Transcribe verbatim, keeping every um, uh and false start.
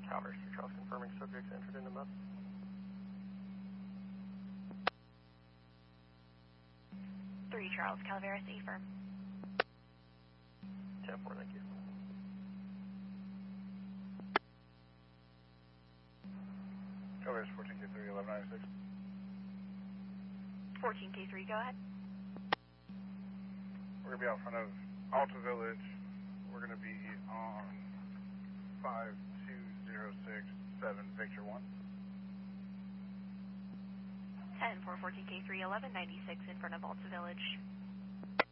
Travelers three Charles confirming subjects entered into map. three Charles, Calaveras, affirm. ten four, thank you. Calaveras fourteen K three, eleven ninety-six. fourteen K three, go ahead. We're going to be out front of Alta Village. We're going to be on five two zero six seven Victor one. ten four, fourteen K three, eleven ninety-six in front of Alta Village.